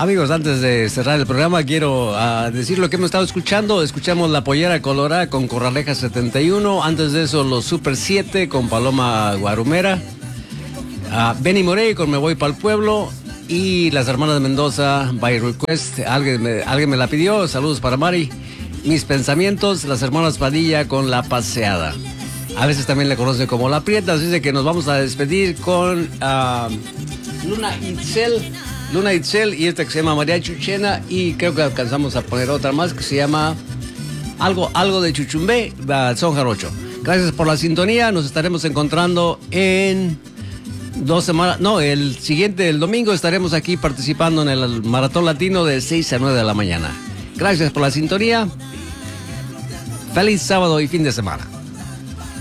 Amigos, antes de cerrar el programa, quiero decir lo que hemos estado escuchando. Escuchamos La Pollera Colorada con Corraleja 71. Antes de eso, Los Super 7 con Paloma Guarumera. Benny Morey con Me Voy Pa'l Pueblo. Y Las Hermanas de Mendoza, by request. Alguien me la pidió. Saludos para Mari. Mis Pensamientos, Las Hermanas Padilla con La Paseada. A veces también le conocen como La Prieta. Así de que nos vamos a despedir con Luna Itzel y esta que se llama María Chuchena, y creo que alcanzamos a poner otra más que se llama algo de Chuchumbé, son jarocho. Gracias por la sintonía, nos estaremos encontrando en 2 semanas, el domingo estaremos aquí participando en el Maratón Latino de 6 a 9 de la mañana. Gracias por la sintonía, feliz sábado y fin de semana.